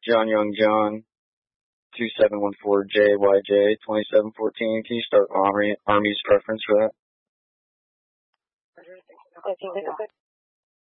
John Young John, 2714JYJ 2714. Can you start Army's preference for that?